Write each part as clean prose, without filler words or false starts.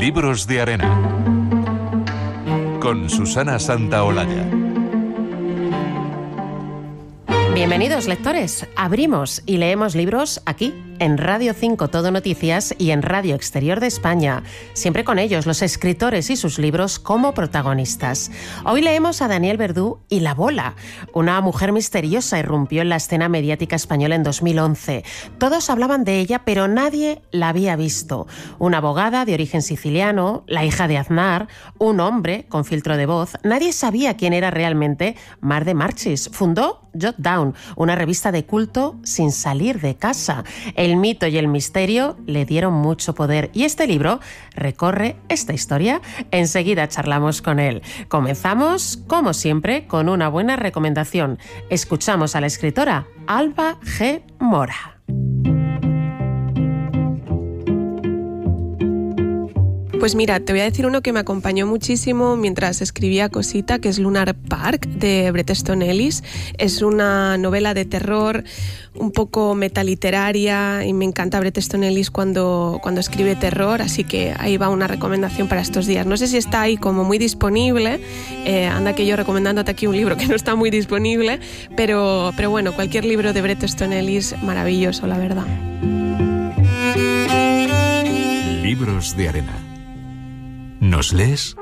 Libros de Arena con Susana Santaolalla. Bienvenidos, lectores. Abrimos y leemos libros aquí, en Radio 5 Todo Noticias y en Radio Exterior de España. Siempre con ellos, los escritores y sus libros como protagonistas. Hoy leemos a Daniel Verdú y La Bola. Una mujer misteriosa irrumpió en la escena mediática española en 2011. Todos hablaban de ella, pero nadie la había visto. Una abogada de origen siciliano, la hija de Aznar, un hombre con filtro de voz. Nadie sabía quién era realmente Mar de Marchis. Fundó Jot Down, una revista de culto sin salir de casa. El mito y el misterio le dieron mucho poder y este libro recorre esta historia. Enseguida charlamos con él. Comenzamos, como siempre, con una buena recomendación. Escuchamos a la escritora Alba G. Mora. Pues mira, te voy a decir uno que me acompañó muchísimo mientras escribía Cosita, que es Lunar Park, de Bret Easton Ellis. Es una novela de terror, un poco metaliteraria, y me encanta Bret Easton Ellis cuando escribe terror, así que ahí va una recomendación para estos días. No sé si está ahí como muy disponible, anda que yo recomendándote aquí un libro que no está muy disponible, pero bueno, cualquier libro de Bret Easton Ellis, maravilloso, la verdad. Libros de Arena. ¿Nos lees?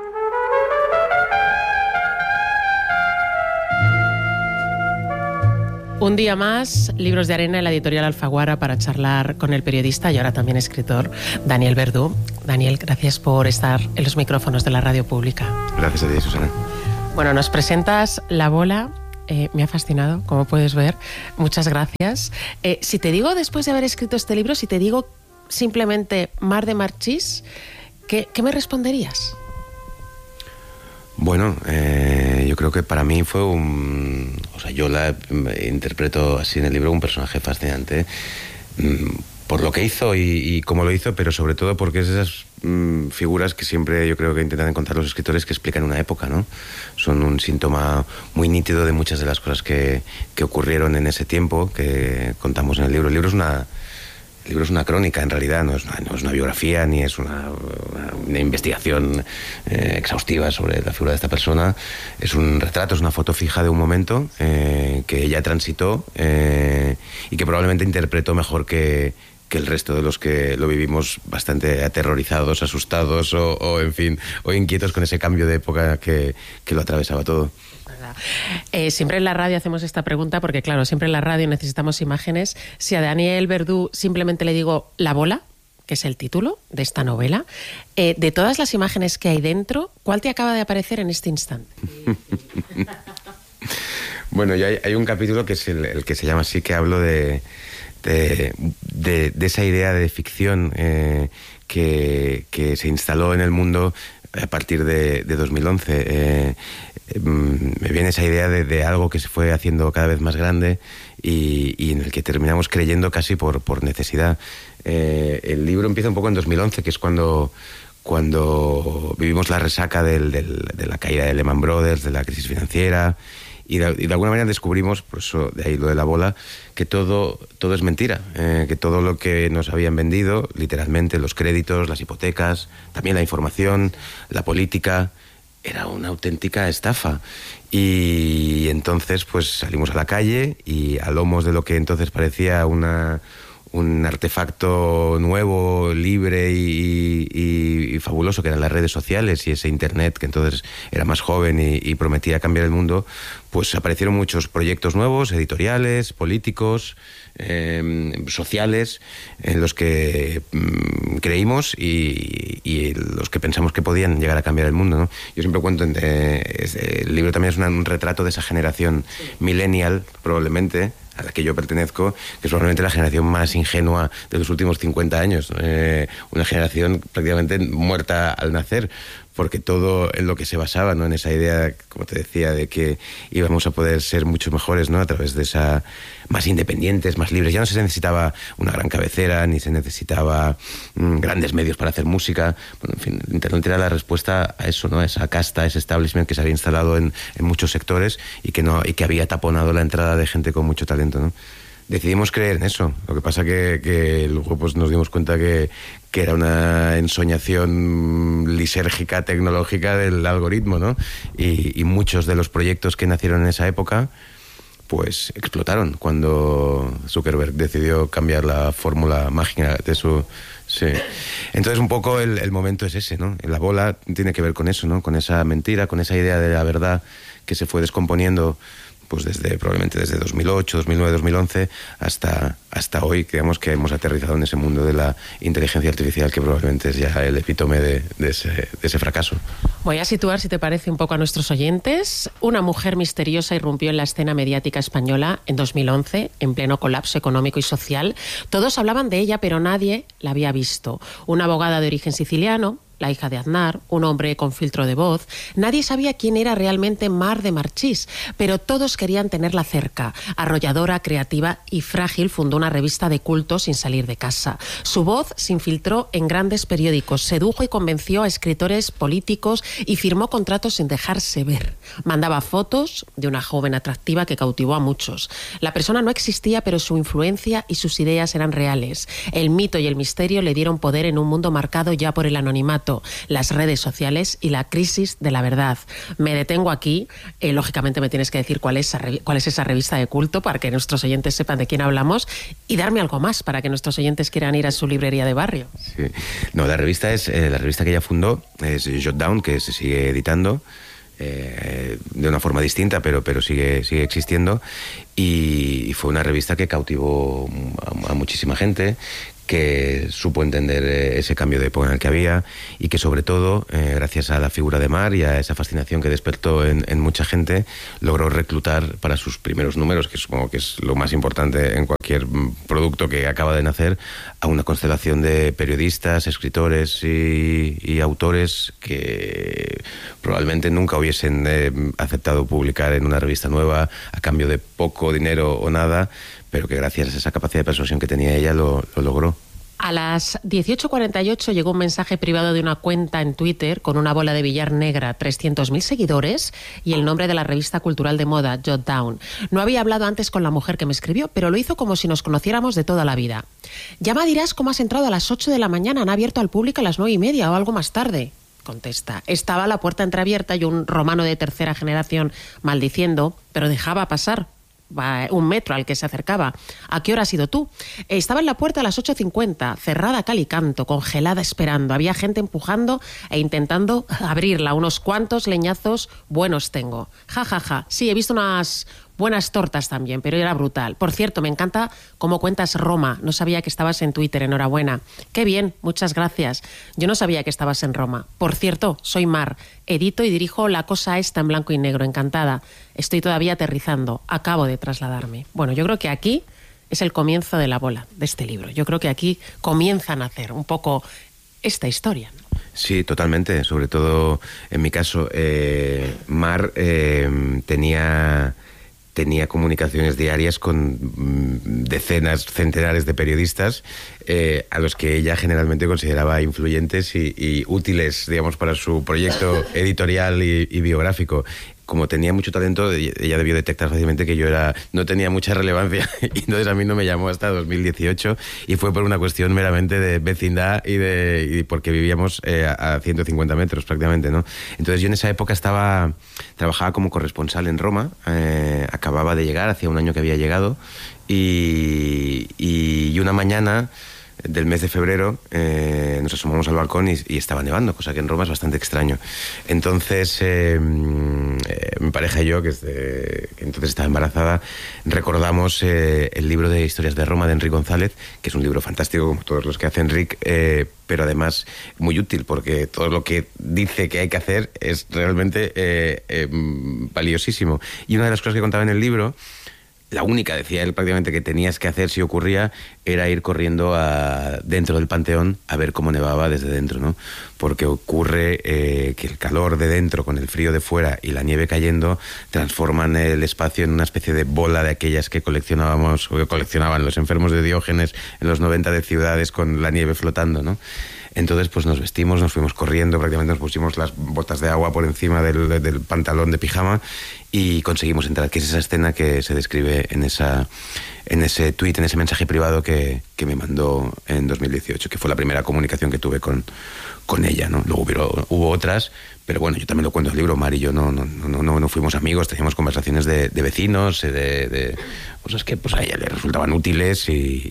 Un día más, Libros de Arena en la editorial Alfaguara para charlar con el periodista y ahora también escritor Daniel Verdú. Daniel, gracias por estar en los micrófonos de la radio pública. Gracias a ti, Susana. Bueno, nos presentas La Bola. Me ha fascinado, como puedes ver. Muchas gracias. Si te digo, después de haber escrito este libro, si te digo simplemente Mar de Marchis, ¿qué me responderías? Bueno, yo creo que para mí fue yo la interpreto así en el libro, un personaje fascinante por lo que hizo y cómo lo hizo, pero sobre todo porque es esas figuras que siempre yo creo que intentan encontrar los escritores que explican una época, ¿no? Son un síntoma muy nítido de muchas de las cosas que ocurrieron en ese tiempo que contamos en el libro. El libro es una crónica, en realidad, no es una biografía ni es una investigación exhaustiva sobre la figura de esta persona. Es un retrato, es una foto fija de un momento que ella transitó y que probablemente interpretó mejor que el resto de los que lo vivimos bastante aterrorizados, asustados o en fin, o inquietos con ese cambio de época que lo atravesaba todo. Siempre en la radio hacemos esta pregunta porque, claro, siempre en la radio necesitamos imágenes. Si a Daniel Verdú simplemente le digo La Bola, que es el título de esta novela, de todas las imágenes que hay dentro, ¿cuál te acaba de aparecer en este instante? Bueno, ya hay un capítulo que es el que se llama así, que hablo de esa idea de ficción que se instaló en el mundo a partir de 2011. Me viene esa idea de algo que se fue haciendo cada vez más grande y en el que terminamos creyendo casi por necesidad. El libro empieza un poco en 2011, que es cuando vivimos la resaca de la caída de Lehman Brothers, de la crisis financiera, y de alguna manera descubrimos, por eso de ahí lo de La Bola, que todo es mentira, que todo lo que nos habían vendido, literalmente, los créditos, las hipotecas, también la información, la política, era una auténtica estafa. Y entonces pues salimos a la calle y a lomos de lo que entonces parecía un artefacto nuevo, libre y fabuloso, que eran las redes sociales y ese internet que entonces era más joven y prometía cambiar el mundo, pues aparecieron muchos proyectos nuevos, editoriales, políticos, sociales, en los que creímos y los que pensamos que podían llegar a cambiar el mundo, ¿no? Yo siempre cuento, el libro también es un retrato de esa generación millennial, probablemente, a la que yo pertenezco, que es probablemente la generación más ingenua de los últimos 50 años. Una generación prácticamente muerta al nacer, porque todo en lo que se basaba, ¿no?, en esa idea, como te decía, de que íbamos a poder ser mucho mejores, ¿no?, a través de esa, más independientes, más libres. Ya no se necesitaba una gran cabecera, ni se necesitaba grandes medios para hacer música. Bueno, en fin, Internet era la respuesta a eso, ¿no?, a esa casta, a ese establishment que se había instalado en muchos sectores y que había taponado la entrada de gente con mucho talento, ¿no? decidimos creer en eso. Lo que pasa que luego pues nos dimos cuenta que era una ensoñación lisérgica tecnológica del algoritmo, ¿no? Y muchos de los proyectos que nacieron en esa época pues explotaron cuando Zuckerberg decidió cambiar la fórmula mágica de su... Sí. Entonces un poco el momento es ese, ¿no? La bola tiene que ver con eso, ¿no? Con esa mentira, con esa idea de la verdad que se fue descomponiendo pues probablemente desde 2008, 2009, 2011 hasta hoy, digamos que hemos aterrizado en ese mundo de la inteligencia artificial que probablemente es ya el epítome de ese fracaso. Voy a situar, si te parece, un poco a nuestros oyentes. Una mujer misteriosa irrumpió en la escena mediática española en 2011, en pleno colapso económico y social. Todos hablaban de ella, pero nadie la había visto. Una abogada de origen siciliano, la hija de Aznar, un hombre con filtro de voz. Nadie sabía quién era realmente Mar de Marchís, pero todos querían tenerla cerca. Arrolladora, creativa y frágil, fundó una revista de culto sin salir de casa. Su voz se infiltró en grandes periódicos, sedujo y convenció a escritores políticos y firmó contratos sin dejarse ver. Mandaba fotos de una joven atractiva que cautivó a muchos. La persona no existía, pero su influencia y sus ideas eran reales. El mito y el misterio le dieron poder en un mundo marcado ya por el anonimato, las redes sociales y la crisis de la verdad. Me detengo aquí. Lógicamente me tienes que decir cuál es esa revista de culto para que nuestros oyentes sepan de quién hablamos y darme algo más para que nuestros oyentes quieran ir a su librería de barrio. Sí. No, la revista que ella fundó es Jotdown, que se sigue editando de una forma distinta, pero sigue existiendo, y fue una revista que cautivó a muchísima gente, que supo entender ese cambio de época en el que había y que sobre todo, gracias a la figura de Mar y a esa fascinación que despertó en mucha gente, logró reclutar para sus primeros números, que supongo que es lo más importante en cualquier producto que acaba de nacer, a una constelación de periodistas, escritores y autores que probablemente nunca hubiesen aceptado publicar en una revista nueva a cambio de poco dinero o nada, pero que gracias a esa capacidad de persuasión que tenía ella lo logró. A las 18:48 llegó un mensaje privado de una cuenta en Twitter con una bola de billar negra, 300.000 seguidores y el nombre de la revista cultural de moda, Jotdown. No había hablado antes con la mujer que me escribió, pero lo hizo como si nos conociéramos de toda la vida. Ya me dirás cómo has entrado a las 8 de la mañana, han abierto al público a las 9:30 o algo más tarde. Contesta. Estaba la puerta entreabierta y un romano de tercera generación maldiciendo, pero dejaba pasar. Un metro al que se acercaba. ¿A qué hora has ido tú? Estaba en la puerta a las 8:50, cerrada a cal y canto, congelada esperando. Había gente empujando e intentando abrirla. Unos cuantos leñazos buenos tengo. Ja, ja, ja. Sí, he visto unas buenas tortas también, pero era brutal. Por cierto, me encanta cómo cuentas Roma. No sabía que estabas en Twitter, enhorabuena. Qué bien, muchas gracias. Yo no sabía que estabas en Roma. Por cierto, soy Mar. Edito y dirijo La Cosa Esta en blanco y negro. Encantada. Estoy todavía aterrizando. Acabo de trasladarme. Bueno, yo creo que aquí es el comienzo de la bola, de este libro. Yo creo que aquí comienza a nacer un poco esta historia, ¿no? Sí, totalmente. Sobre todo, en mi caso, Mar tenía comunicaciones diarias con decenas, centenares de periodistas a los que ella generalmente consideraba influyentes y útiles, digamos, para su proyecto editorial y biográfico. Como tenía mucho talento, ella debió detectar fácilmente que yo no tenía mucha relevancia, y entonces a mí no me llamó hasta 2018, y fue por una cuestión meramente de vecindad y porque vivíamos a 150 metros prácticamente, ¿no? Entonces yo en esa época trabajaba como corresponsal en Roma, acababa de llegar, hacía un año que había llegado, y una mañana del mes de febrero nos asomamos al balcón y estaba nevando, cosa que en Roma es bastante extraño. Entonces mi pareja y yo, que entonces estaba embarazada, recordamos el libro de Historias de Roma de Enric González, que es un libro fantástico como todos los que hace Enric, pero además muy útil porque todo lo que dice que hay que hacer es realmente valiosísimo. Y una de las cosas que contaba en el libro, la única, decía él, prácticamente que tenías que hacer si ocurría, era ir corriendo dentro del Panteón a ver cómo nevaba desde dentro, ¿no? Porque ocurre que el calor de dentro con el frío de fuera y la nieve cayendo transforman el espacio en una especie de bola de aquellas que coleccionaban los enfermos de Diógenes en los 90 de ciudades con la nieve flotando, ¿no? Entonces pues nos vestimos, nos fuimos corriendo, prácticamente nos pusimos las botas de agua por encima del pantalón de pijama y conseguimos entrar, que es esa escena que se describe en ese tuit, en ese mensaje privado que me mandó en 2018, que fue la primera comunicación que tuve con ella, ¿no? Luego hubo otras, pero bueno, yo también lo cuento en el libro. Mar y yo no fuimos amigos, teníamos conversaciones de vecinos, de cosas que pues a ella le resultaban útiles,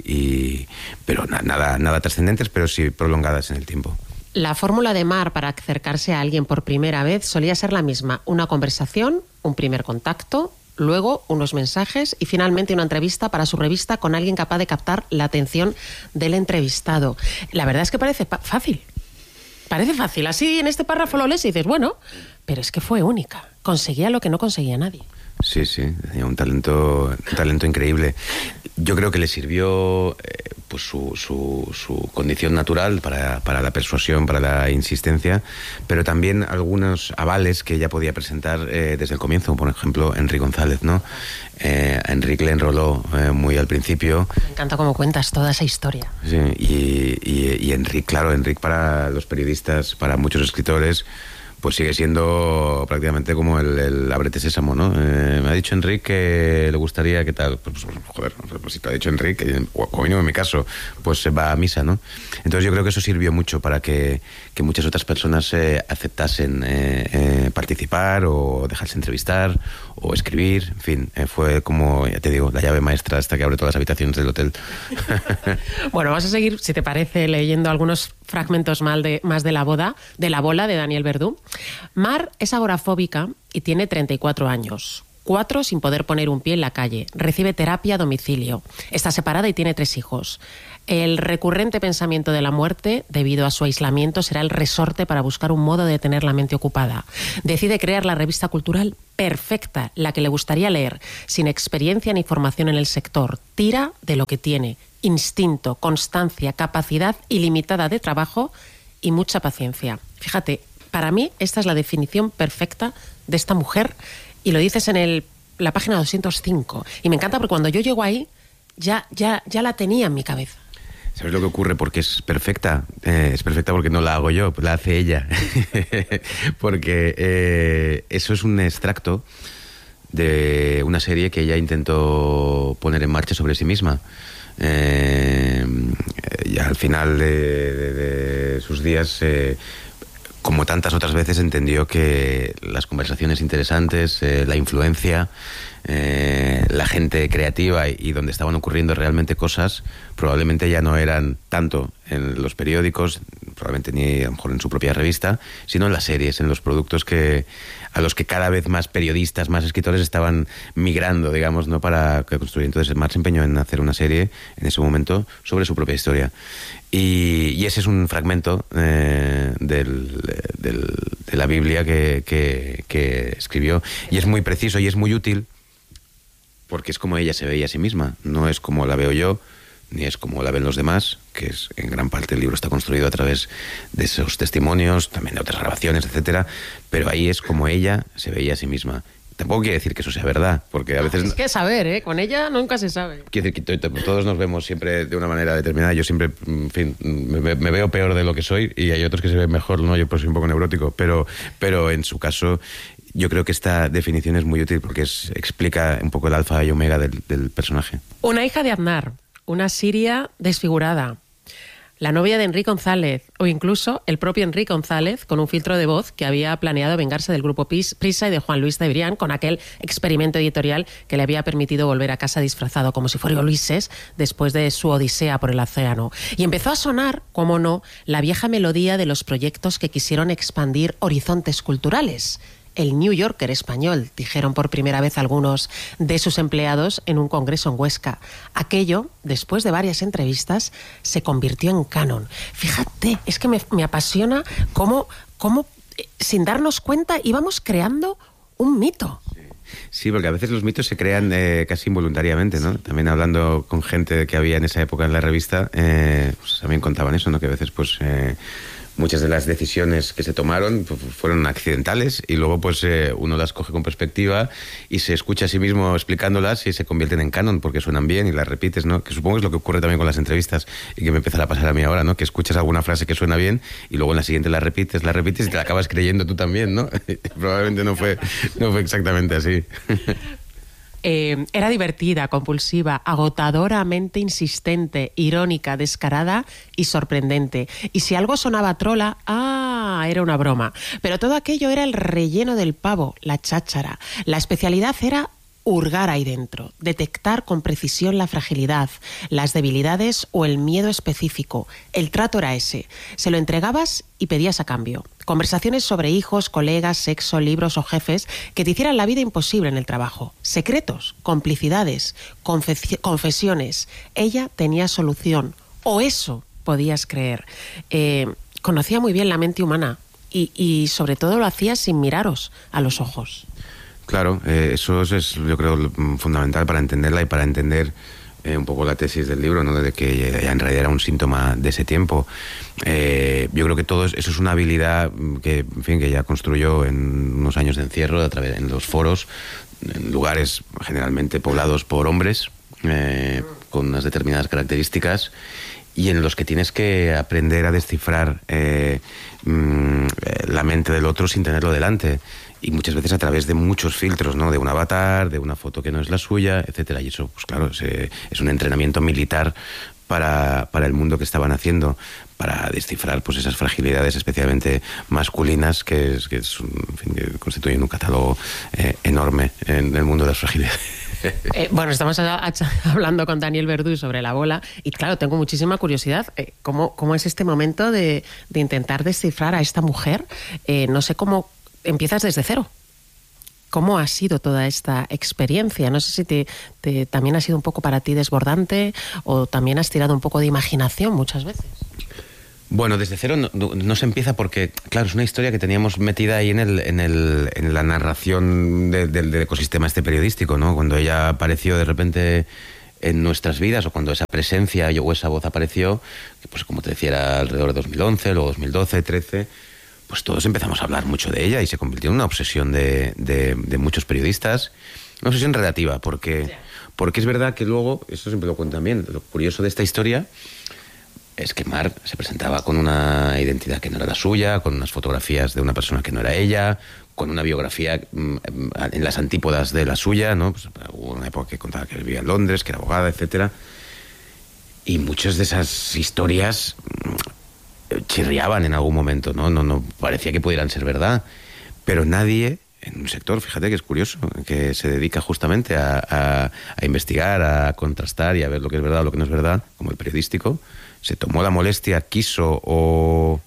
pero nada trascendentes, pero sí prolongadas en el tiempo. La fórmula de Mar para acercarse a alguien por primera vez solía ser la misma: una conversación, un primer contacto, luego unos mensajes y finalmente una entrevista para su revista con alguien capaz de captar la atención del entrevistado. La verdad es que parece fácil. Parece fácil. Así en este párrafo lo lees y dices, bueno, pero es que fue única. Conseguía lo que no conseguía nadie. Sí, tenía un talento increíble. Yo creo que le sirvió pues su condición natural para la persuasión, para la insistencia, pero también algunos avales que ella podía presentar desde el comienzo. Por ejemplo, Enric González, ¿no? Enric le enroló muy al principio. Me encanta cómo cuentas toda esa historia. Sí, y Enric, claro, Enric para los periodistas, para muchos escritores, pues sigue siendo prácticamente como el ábrete sésamo, ¿no? Me ha dicho Enric que le gustaría, ¿qué tal? Pues si te ha dicho Enric, o mínimo en mi caso, pues se va a misa, ¿no? Entonces yo creo que eso sirvió mucho para que muchas otras personas aceptasen participar o dejarse entrevistar o escribir, en fin, fue como, ya te digo, la llave maestra hasta que abre todas las habitaciones del hotel. Bueno, vamos a seguir, si te parece, leyendo algunos fragmentos más de La bola de Daniel Verdú. Mar es agorafóbica y tiene 34 años. 4 sin poder poner un pie en la calle. Recibe terapia a domicilio. Está separada y tiene 3 hijos. El recurrente pensamiento de la muerte, debido a su aislamiento, será el resorte para buscar un modo de tener la mente ocupada. Decide crear la revista cultural perfecta, la que le gustaría leer, sin experiencia ni formación en el sector. Tira de lo que tiene: instinto, constancia, capacidad ilimitada de trabajo y mucha paciencia. Fíjate, para mí esta es la definición perfecta de esta mujer, y lo dices en la página 205. Y me encanta porque cuando yo llego ahí ya la tenía en mi cabeza. ¿Sabes lo que ocurre? Porque es perfecta. Es perfecta porque no la hago yo, la hace ella. Porque eso es un extracto de una serie que ella intentó poner en marcha sobre sí misma. Ya al final de sus días, como tantas otras veces, entendió que las conversaciones interesantes, la influencia, la gente creativa y donde estaban ocurriendo realmente cosas, probablemente ya no eran tanto en los periódicos, probablemente ni a lo mejor en su propia revista, sino en las series, en los productos a los que cada vez más periodistas, más escritores estaban migrando, digamos, ¿no?, para construir. Entonces Mar se empeñó en hacer una serie en ese momento sobre su propia historia. Y ese es un fragmento de la Biblia que escribió, y es muy preciso y es muy útil porque es como ella se veía a sí misma, no es como la veo yo, ni es como la ven los demás, que es en gran parte el libro está construido a través de esos testimonios, también de otras grabaciones, etcétera, pero ahí es como ella se veía a sí misma. Tampoco quiere decir que eso sea verdad, porque a veces... Es que saber, con ella nunca se sabe. Quiere decir que todos nos vemos siempre de una manera determinada. Yo siempre, en fin, me veo peor de lo que soy, y hay otros que se ven mejor, ¿no? Yo pues soy un poco neurótico, pero en su caso yo creo que esta definición es muy útil porque explica un poco el alfa y omega del personaje. Una hija de Aznar, una siria desfigurada, la novia de Enric González, o incluso el propio Enric González, con un filtro de voz que había planeado vengarse del grupo Prisa y de Juan Luis de Brián con aquel experimento editorial que le había permitido volver a casa disfrazado como si fuera Ulises después de su odisea por el océano. Y empezó a sonar, cómo no, la vieja melodía de los proyectos que quisieron expandir horizontes culturales. El New Yorker español, dijeron por primera vez algunos de sus empleados en un congreso en Huesca. Aquello, después de varias entrevistas, se convirtió en canon. Fíjate, es que me apasiona cómo sin darnos cuenta íbamos creando un mito. Sí, porque a veces los mitos se crean casi involuntariamente, ¿no? También hablando con gente que había en esa época en la revista, pues también contaban eso, ¿no? Que a veces pues muchas de las decisiones que se tomaron fueron accidentales y luego pues uno las coge con perspectiva y se escucha a sí mismo explicándolas y se convierten en canon porque suenan bien y las repites, ¿no? Que supongo es lo que ocurre también con las entrevistas y que me empezará a pasar a mí ahora, ¿no? Que escuchas alguna frase que suena bien y luego en la siguiente la repites y te la acabas creyendo tú también, ¿no? Probablemente no fue exactamente así. Era divertida, compulsiva, agotadoramente insistente, irónica, descarada y sorprendente. Y si algo sonaba trola, era una broma. Pero todo aquello era el relleno del pavo, la cháchara. La especialidad era hurgar ahí dentro, detectar con precisión la fragilidad, las debilidades o el miedo específico. El trato era ese. Se lo entregabas y pedías a cambio. Conversaciones sobre hijos, colegas, sexo, libros o jefes que te hicieran la vida imposible en el trabajo. Secretos, complicidades, confesiones. Ella tenía solución. O eso podías creer. Conocía muy bien la mente humana y sobre todo lo hacía sin miraros a los ojos. Claro, eso es yo creo fundamental para entenderla y para entender un poco la tesis del libro, ¿no? De que en realidad era un síntoma de ese tiempo. Yo creo que eso es una habilidad que, en fin, que ella construyó en unos años de encierro en los foros, en lugares generalmente poblados por hombres con unas determinadas características y en los que tienes que aprender a descifrar la mente del otro sin tenerlo delante. Y muchas veces a través de muchos filtros, ¿no? De un avatar, de una foto que no es la suya, etcétera. Y eso, pues claro, es un entrenamiento militar para el mundo que estaban haciendo, para descifrar pues esas fragilidades especialmente masculinas que constituyen un catálogo enorme en el mundo de las fragilidades. Bueno, estamos hablando con Daniel Verdú sobre la bola y claro, tengo muchísima curiosidad. ¿Cómo es este momento de intentar descifrar a esta mujer? No sé cómo empiezas desde cero. ¿Cómo ha sido toda esta experiencia? No sé si también ha sido un poco para ti desbordante o también has tirado un poco de imaginación muchas veces. Bueno, desde cero no se empieza porque, claro, es una historia que teníamos metida ahí en la narración del ecosistema periodístico, ¿no? Cuando ella apareció de repente en nuestras vidas o cuando esa presencia o esa voz apareció, que pues como te decía era alrededor de 2011, luego 2012, 2013... pues todos empezamos a hablar mucho de ella y se convirtió en una obsesión de muchos periodistas. Una obsesión relativa, porque es verdad que luego, eso siempre lo cuento también, lo curioso de esta historia es que Mar se presentaba con una identidad que no era la suya, con unas fotografías de una persona que no era ella, con una biografía en las antípodas de la suya, ¿no? Pues, hubo una época que contaba que vivía en Londres, que era abogada, etcétera. Y muchas de esas historias chirriaban en algún momento, no parecía que pudieran ser verdad, pero nadie en un sector, fíjate que es curioso, que se dedica justamente a investigar, a contrastar y a ver lo que es verdad o lo que no es verdad, como el periodístico, se tomó la molestia, quiso o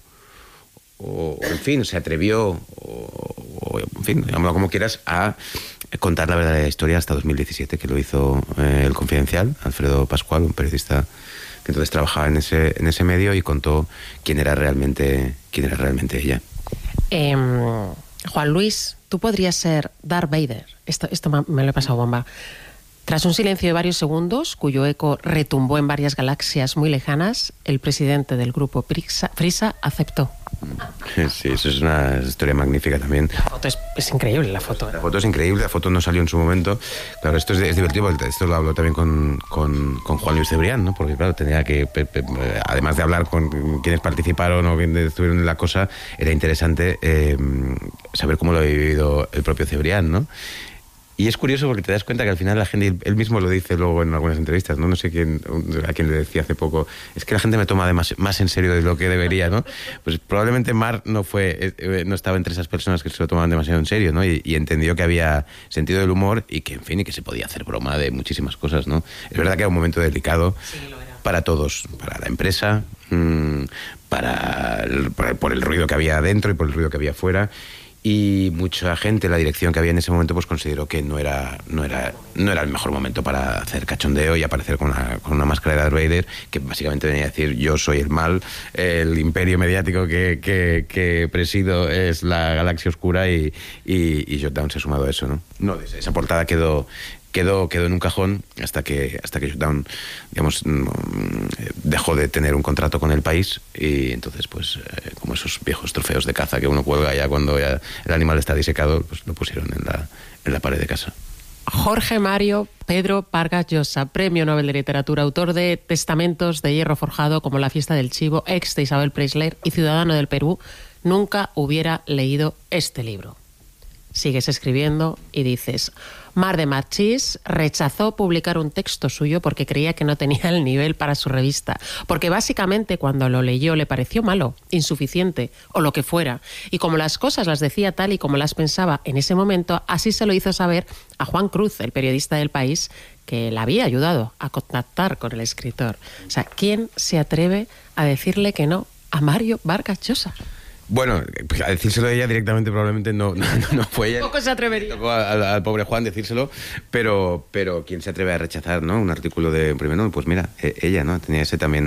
en fin, se atrevió o en fin, llamémoslo como quieras, a contar la verdadera historia hasta 2017, que lo hizo El Confidencial, Alfredo Pascual, un periodista que entonces trabajaba en ese medio y contó quién era realmente ella. Juan Luis, tú podrías ser Darth Vader. Esto me lo he pasado bomba. Tras un silencio de varios segundos, cuyo eco retumbó en varias galaxias muy lejanas, el presidente del grupo Prisa aceptó. Sí, eso es una historia magnífica también. La foto es increíble, la foto. La foto es increíble, la foto no salió en su momento. Claro, esto es divertido, porque esto lo hablo también con Juan Luis Cebrián, ¿no? Porque claro, tenía que, además de hablar con quienes participaron o quienes estuvieron en la cosa, era interesante saber cómo lo había vivido el propio Cebrián, ¿no? Y es curioso porque te das cuenta que al final la gente, él mismo lo dice luego en algunas entrevistas, no sé a quién le decía hace poco, es que la gente me toma más en serio de lo que debería, ¿no? Pues probablemente Mar no estaba entre esas personas que se lo tomaban demasiado en serio, ¿no? Y entendió que había sentido del humor y que, en fin, y que se podía hacer broma de muchísimas cosas, ¿no? Es verdad que era un momento delicado para todos, para la empresa, por el ruido que había adentro y por el ruido que había afuera. Y mucha gente, la dirección que había en ese momento, pues consideró que no era el mejor momento para hacer cachondeo y aparecer con una máscara de Darth Vader, que básicamente venía a decir: yo soy el mal, el imperio mediático que presido es la galaxia oscura y Jotdown se ha sumado a eso, ¿no? Esa portada quedó quedó en un cajón hasta que Shutdown, digamos, dejó de tener un contrato con El País, y entonces, pues, como esos viejos trofeos de caza que uno cuelga ya cuando ya el animal está disecado, pues lo pusieron en la pared de casa. Jorge Mario Pedro Vargas Llosa, Premio Nobel de Literatura, autor de Testamentos de hierro forjado como La fiesta del chivo, ex de Isabel Preisler y ciudadano del Perú, nunca hubiera leído este libro. Sigues escribiendo y dices: Mar de Marchís rechazó publicar un texto suyo porque creía que no tenía el nivel para su revista, porque básicamente cuando lo leyó le pareció malo, insuficiente o lo que fuera, y como las cosas las decía tal y como las pensaba en ese momento, así se lo hizo saber a Juan Cruz, el periodista del País, que le había ayudado a contactar con el escritor. O sea, ¿quién se atreve a decirle que no a Mario Vargas Llosa? Bueno, pues a decírselo a ella directamente probablemente no fue ella. Poco se atrevería. Tocó al pobre Juan decírselo, pero ¿quién se atreve a rechazar, ¿no?, un artículo de un premio Nobel? Pues mira, ella, ¿no?, tenía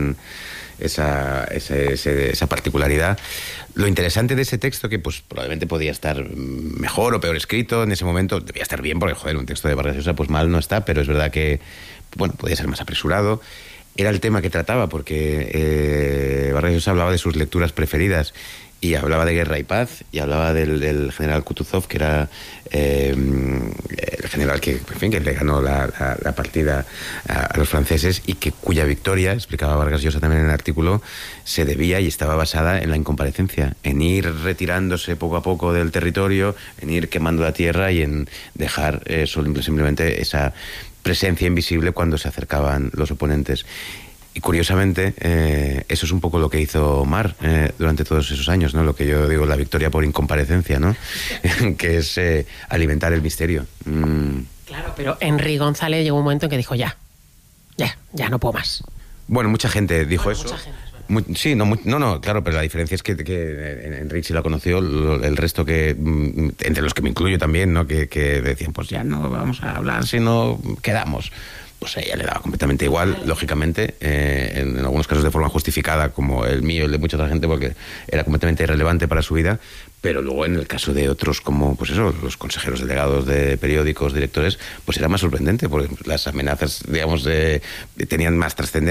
esa particularidad. Lo interesante de ese texto, que pues probablemente podía estar mejor o peor escrito, en ese momento debía estar bien, porque joder, un texto de Vargas Llosa pues mal no está, pero es verdad que, bueno, podía ser más apresurado. Era el tema que trataba, porque Vargas Llosa hablaba de sus lecturas preferidas, y hablaba de Guerra y Paz, y hablaba del general Kutuzov, que era el general que le ganó la partida a los franceses, y cuya victoria, explicaba Vargas Llosa también en el artículo, se debía y estaba basada en la incomparecencia, en ir retirándose poco a poco del territorio, en ir quemando la tierra y en dejar simplemente esa presencia invisible cuando se acercaban los oponentes. Y curiosamente, eso es un poco lo que hizo Mar durante todos esos años, ¿no? Lo que yo digo, la victoria por incomparecencia, ¿no? Que es alimentar el misterio. Claro, pero Henry González llegó un momento en que dijo ya no puedo más. Bueno, mucha gente dijo eso. Mucha gente. Sí, no, claro, pero la diferencia es que Enrique sí la conoció, el resto que, entre los que me incluyo también, ¿no?, que decían, pues ya no vamos a hablar si no quedamos. Pues a ella le daba completamente igual, lógicamente, en algunos casos de forma justificada, como el mío y el de mucha otra gente, porque era completamente irrelevante para su vida, pero luego en el caso de otros, como pues eso, los consejeros delegados de periódicos, directores, pues era más sorprendente, porque las amenazas, digamos, tenían más trascendencia.